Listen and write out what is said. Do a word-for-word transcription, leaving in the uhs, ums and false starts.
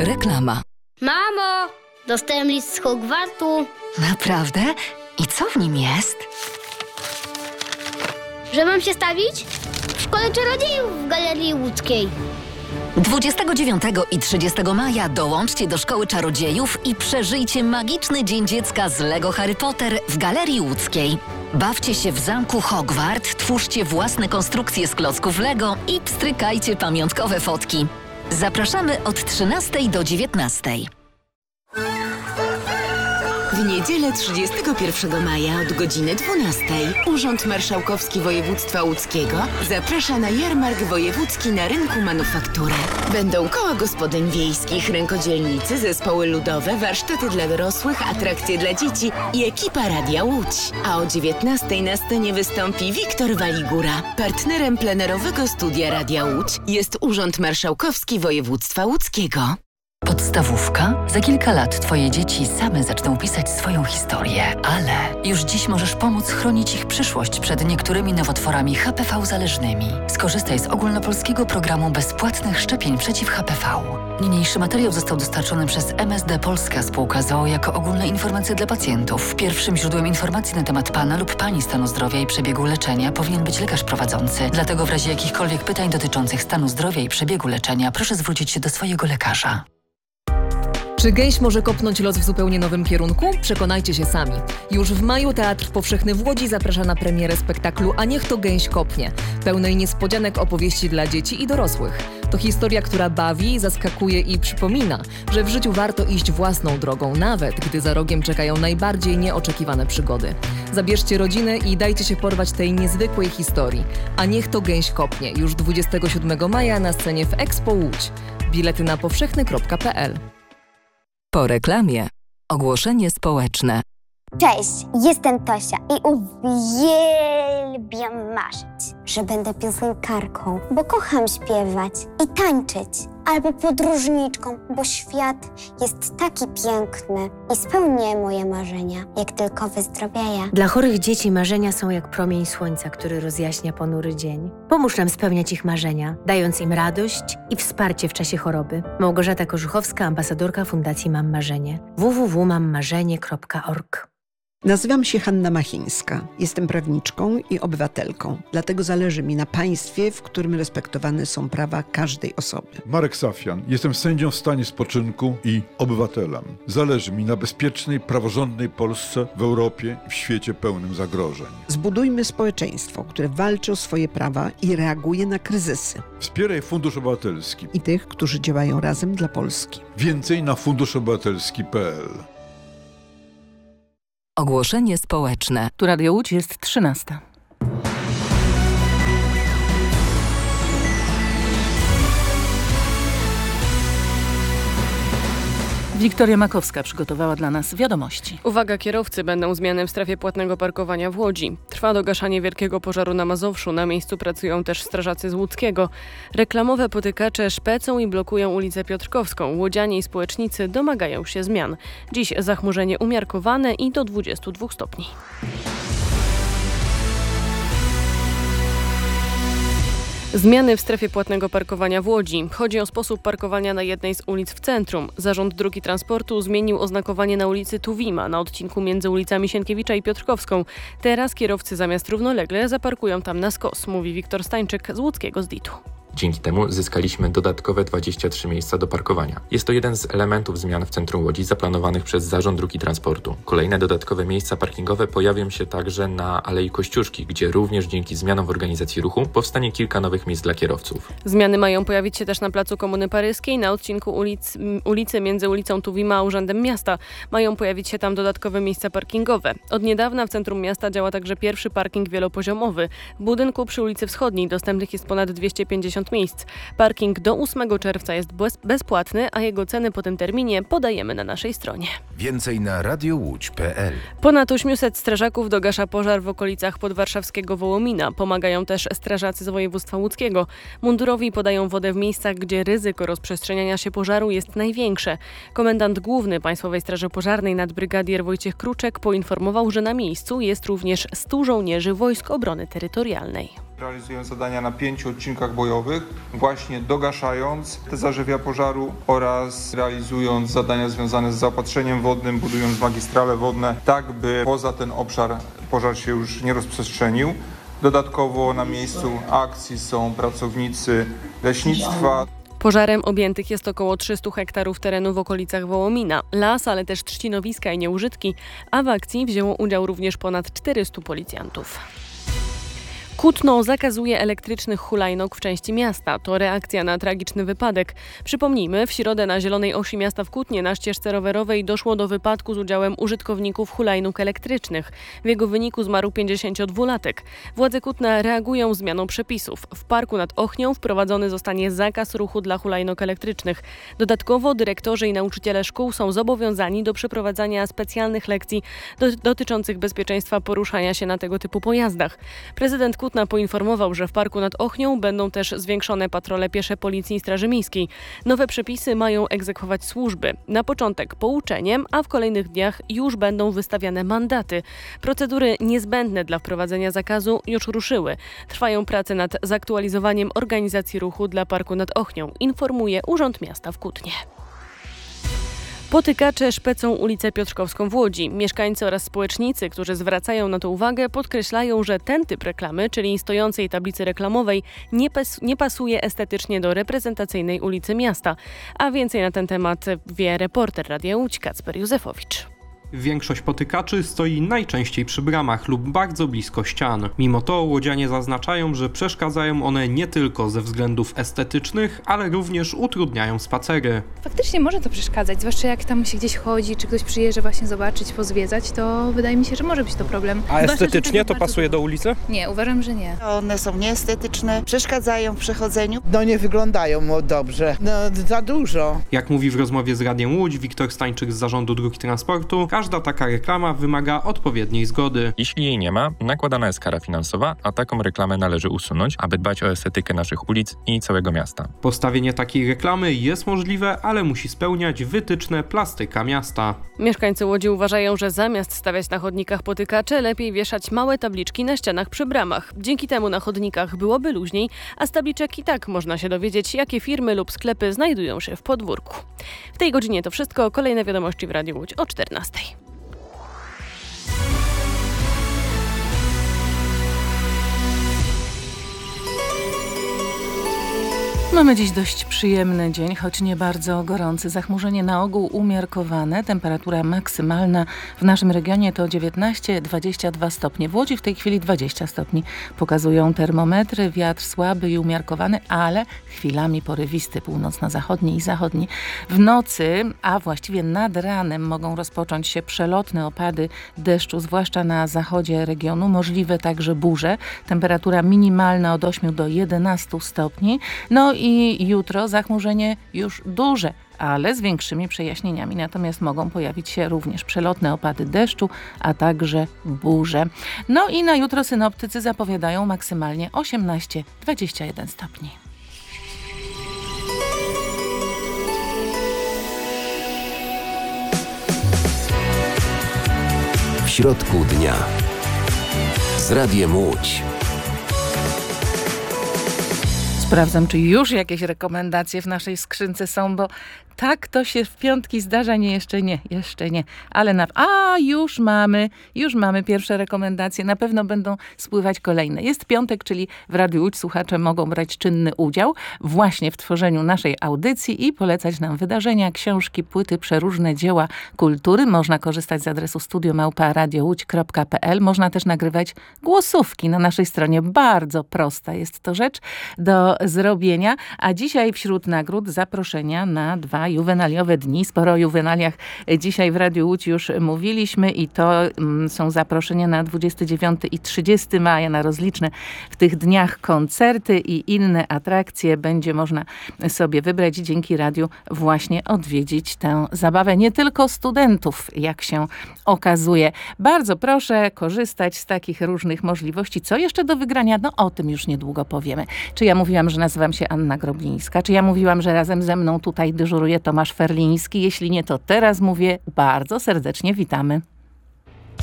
Reklama. Mamo, dostałem list z Hogwartu. Naprawdę? I co w nim jest? Że mam się stawić? W Szkole Czarodziejów w Galerii Łódzkiej. dwudziestego dziewiątego i trzydziestego maja dołączcie do Szkoły Czarodziejów i przeżyjcie magiczny Dzień Dziecka z Lego Harry Potter w Galerii Łódzkiej. Bawcie się w zamku Hogwart, twórzcie własne konstrukcje z klocków Lego i pstrykajcie pamiątkowe fotki. Zapraszamy od trzynastej do dziewiętnastej. W niedzielę trzydziestego pierwszego maja od godziny dwunastej Urząd Marszałkowski Województwa Łódzkiego zaprasza na jarmark wojewódzki na rynku Manufaktury. Będą koła gospodyń wiejskich, rękodzielnicy, zespoły ludowe, warsztaty dla dorosłych, atrakcje dla dzieci i ekipa Radia Łódź. A o dziewiętnastej na scenie wystąpi Wiktor Waligura. Partnerem plenerowego studia Radia Łódź jest Urząd Marszałkowski Województwa Łódzkiego. Podstawówka? Za kilka lat twoje dzieci same zaczną pisać swoją historię, ale już dziś możesz pomóc chronić ich przyszłość przed niektórymi nowotworami H P V zależnymi. Skorzystaj z ogólnopolskiego programu bezpłatnych szczepień przeciw H P V. Niniejszy materiał został dostarczony przez M S D Polska Spółka z o o jako ogólne informacje dla pacjentów. Pierwszym źródłem informacji na temat pana lub pani stanu zdrowia i przebiegu leczenia powinien być lekarz prowadzący. Dlatego w razie jakichkolwiek pytań dotyczących stanu zdrowia i przebiegu leczenia proszę zwrócić się do swojego lekarza. Czy gęś może kopnąć los w zupełnie nowym kierunku? Przekonajcie się sami. Już w maju Teatr Powszechny w Łodzi zaprasza na premierę spektaklu A niech to gęś kopnie, pełnej niespodzianek opowieści dla dzieci i dorosłych. To historia, która bawi, zaskakuje i przypomina, że w życiu warto iść własną drogą, nawet gdy za rogiem czekają najbardziej nieoczekiwane przygody. Zabierzcie rodzinę i dajcie się porwać tej niezwykłej historii. A niech to gęś kopnie, już dwudziestego siódmego maja na scenie w Expo Łódź. Bilety na powszechny kropka p l. Po reklamie. Ogłoszenie społeczne. Cześć, jestem Tosia i uwielbiam marzyć, że będę piosenkarką, bo kocham śpiewać i tańczyć, albo podróżniczką, bo świat jest taki piękny i spełnię moje marzenia, jak tylko wyzdrowieję. Dla chorych dzieci marzenia są jak promień słońca, który rozjaśnia ponury dzień. Pomóż nam spełniać ich marzenia, dając im radość i wsparcie w czasie choroby. Małgorzata Korzuchowska, ambasadorka Fundacji Mam Marzenie. w w w kropka mam marzenie kropka org. Nazywam się Hanna Machińska. Jestem prawniczką i obywatelką. Dlatego zależy mi na państwie, w którym respektowane są prawa każdej osoby. Marek Safian. Jestem sędzią w stanie spoczynku i obywatelem. Zależy mi na bezpiecznej, praworządnej Polsce w Europie i w świecie pełnym zagrożeń. Zbudujmy społeczeństwo, które walczy o swoje prawa i reaguje na kryzysy. Wspieraj Fundusz Obywatelski I tych, którzy działają razem dla Polski. Więcej na funduszobywatelski kropka p l. Ogłoszenie społeczne. Tu Radio Łódź jest trzynasta. Wiktoria Makowska przygotowała dla nas wiadomości. Uwaga kierowcy, będą zmiany w strefie płatnego parkowania w Łodzi. Trwa dogaszanie wielkiego pożaru na Mazowszu. Na miejscu pracują też strażacy z Łódzkiego. Reklamowe potykacze szpecą i blokują ulicę Piotrkowską. Łodzianie i społecznicy domagają się zmian. Dziś zachmurzenie umiarkowane i do dwudziestu dwóch stopni. Zmiany w strefie płatnego parkowania w Łodzi. Chodzi o sposób parkowania na jednej z ulic w centrum. Zarząd Dróg i Transportu zmienił oznakowanie na ulicy Tuwima na odcinku między ulicami Sienkiewicza i Piotrkowską. Teraz kierowcy zamiast równolegle zaparkują tam na skos, mówi Wiktor Stańczyk z łódzkiego Z D I T-u. Dzięki temu zyskaliśmy dodatkowe dwadzieścia trzy miejsca do parkowania. Jest to jeden z elementów zmian w centrum Łodzi zaplanowanych przez Zarząd Dróg i Transportu. Kolejne dodatkowe miejsca parkingowe pojawią się także na Alei Kościuszki, gdzie również dzięki zmianom w organizacji ruchu powstanie kilka nowych miejsc dla kierowców. Zmiany mają pojawić się też na placu Komuny Paryskiej, na odcinku ulic, ulicy między ulicą Tuwima a Urzędem Miasta. Mają pojawić się tam dodatkowe miejsca parkingowe. Od niedawna w centrum miasta działa także pierwszy parking wielopoziomowy. W budynku przy ulicy Wschodniej dostępnych jest ponad dwieście pięćdziesiąt miejsc. Parking do ósmego czerwca jest bez, bezpłatny, a jego ceny po tym terminie podajemy na naszej stronie. Więcej na radiowódź kropka p l. Ponad ośmiuset strażaków dogasza pożar w okolicach podwarszawskiego Wołomina. Pomagają też strażacy z województwa łódzkiego. Mundurowi podają wodę w miejscach, gdzie ryzyko rozprzestrzeniania się pożaru jest największe. Komendant główny Państwowej Straży Pożarnej nadbrygadier Wojciech Kruczek poinformował, że na miejscu jest również stu żołnierzy Wojsk Obrony Terytorialnej. Realizują zadania na pięciu odcinkach bojowych, właśnie dogaszając te zarzewia pożaru oraz realizując zadania związane z zaopatrzeniem wodnym, budując magistrale wodne, tak by poza ten obszar pożar się już nie rozprzestrzenił. Dodatkowo na miejscu akcji są pracownicy leśnictwa. Pożarem objętych jest około trzysta hektarów terenu w okolicach Wołomina. Las, ale też trzcinowiska i nieużytki, a w akcji wzięło udział również ponad czterystu policjantów. Kutno zakazuje elektrycznych hulajnóg w części miasta. To reakcja na tragiczny wypadek. Przypomnijmy, w środę na Zielonej Osi miasta w Kutnie na ścieżce rowerowej doszło do wypadku z udziałem użytkowników hulajnóg elektrycznych. W jego wyniku zmarł pięćdziesięciodwulatek. Władze Kutna reagują zmianą przepisów. W parku nad Ochnią wprowadzony zostanie zakaz ruchu dla hulajnóg elektrycznych. Dodatkowo dyrektorzy i nauczyciele szkół są zobowiązani do przeprowadzania specjalnych lekcji do, dotyczących bezpieczeństwa poruszania się na tego typu pojazdach. Prezydent Kutna poinformował, że w parku nad Ochnią będą też zwiększone patrole piesze Policji i Straży Miejskiej. Nowe przepisy mają egzekwować służby. Na początek pouczeniem, a w kolejnych dniach już będą wystawiane mandaty. Procedury niezbędne dla wprowadzenia zakazu już ruszyły. Trwają prace nad zaktualizowaniem organizacji ruchu dla parku nad Ochnią, informuje Urząd Miasta w Kutnie. Potykacze szpecą ulicę Piotrkowską w Łodzi. Mieszkańcy oraz społecznicy, którzy zwracają na to uwagę, podkreślają, że ten typ reklamy, czyli stojącej tablicy reklamowej, nie, pas- nie pasuje estetycznie do reprezentacyjnej ulicy miasta. A więcej na ten temat wie reporter Radia Łódź Kacper Józefowicz. Większość potykaczy stoi najczęściej przy bramach lub bardzo blisko ścian. Mimo to łodzianie zaznaczają, że przeszkadzają one nie tylko ze względów estetycznych, ale również utrudniają spacery. Faktycznie może to przeszkadzać, zwłaszcza jak tam się gdzieś chodzi, czy ktoś przyjeżdża właśnie zobaczyć, pozwiedzać, to wydaje mi się, że może być to problem. A estetycznie to pasuje do ulicy? Nie, uważam, że nie. One są nieestetyczne, przeszkadzają w przechodzeniu. No nie wyglądają dobrze, no za dużo. Jak mówi w rozmowie z Radiem Łódź Wiktor Stańczyk z Zarządu Dróg i Transportu, każda taka reklama wymaga odpowiedniej zgody. Jeśli jej nie ma, nakładana jest kara finansowa, a taką reklamę należy usunąć, aby dbać o estetykę naszych ulic i całego miasta. Postawienie takiej reklamy jest możliwe, ale musi spełniać wytyczne plastyka miasta. Mieszkańcy Łodzi uważają, że zamiast stawiać na chodnikach potykacze, lepiej wieszać małe tabliczki na ścianach przy bramach. Dzięki temu na chodnikach byłoby luźniej, a z tabliczek i tak można się dowiedzieć, jakie firmy lub sklepy znajdują się w podwórku. W tej godzinie to wszystko. Kolejne wiadomości w Radiu Łódź o czternastej. Mamy dziś dość przyjemny dzień, choć nie bardzo gorący. Zachmurzenie na ogół umiarkowane. Temperatura maksymalna w naszym regionie to dziewiętnaście dwadzieścia dwa stopnie. W Łodzi w tej chwili dwadzieścia stopni pokazują termometry. Wiatr słaby i umiarkowany, ale chwilami porywisty, północno-zachodni i zachodni. W nocy, a właściwie nad ranem mogą rozpocząć się przelotne opady deszczu, zwłaszcza na zachodzie regionu. Możliwe także burze. Temperatura minimalna od ośmiu do jedenastu stopni. No i I jutro zachmurzenie już duże, ale z większymi przejaśnieniami. Natomiast mogą pojawić się również przelotne opady deszczu, a także burze. No i na jutro synoptycy zapowiadają maksymalnie osiemnaście dwadzieścia jeden stopni. W środku dnia z Radiem Łódź. Sprawdzam, czy już jakieś rekomendacje w naszej skrzynce są, bo tak to się w piątki zdarza. Nie, jeszcze nie, jeszcze nie. Ale na... A, już mamy, już mamy pierwsze rekomendacje. Na pewno będą spływać kolejne. Jest piątek, czyli w Radiu Łódź słuchacze mogą brać czynny udział właśnie w tworzeniu naszej audycji i polecać nam wydarzenia, książki, płyty, przeróżne dzieła kultury. Można korzystać z adresu studio małpa radio łódź kropka p l. Można też nagrywać głosówki na naszej stronie. Bardzo prosta jest to rzecz do zrobienia. A dzisiaj wśród nagród zaproszenia na dwa juwenaliowe dni. Sporo o juwenaliach dzisiaj w Radiu Łódź już mówiliśmy i to mm, są zaproszenia na dwudziestego dziewiątego i trzydziestego maja na rozliczne w tych dniach koncerty i inne atrakcje. Będzie można sobie wybrać i dzięki radiu właśnie odwiedzić tę zabawę. Nie tylko studentów, jak się okazuje. Bardzo proszę korzystać z takich różnych możliwości. Co jeszcze do wygrania? No o tym już niedługo powiemy. Czy ja mówiłam, że nazywam się Anna Groblińska? Czy ja mówiłam, że razem ze mną tutaj dyżuruje Tomasz Ferliński? Jeśli nie, to teraz mówię bardzo serdecznie witamy.